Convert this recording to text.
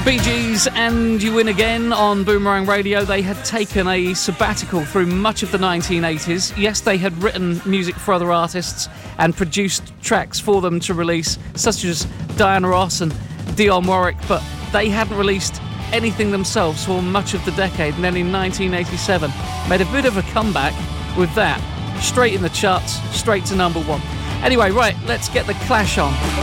Bee Gees and You Win Again on Boomerang Radio. They had taken a sabbatical through much of the 1980s. Yes, they had written music for other artists and produced tracks for them to release, such as Diana Ross and Dionne Warwick, but they hadn't released anything themselves for much of the decade. And then in 1987, made a bit of a comeback with that. Straight in the charts, straight to number one. Anyway, right, let's get the Clash on.